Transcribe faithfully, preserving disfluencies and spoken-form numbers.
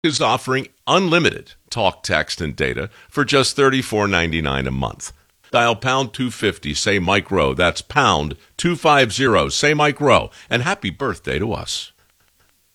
is offering unlimited talk, text, and data for just thirty-four ninety-nine a month. Dial pound two fifty, say Mike Rowe. That's pound two fifty, say Mike Rowe. And happy birthday to us.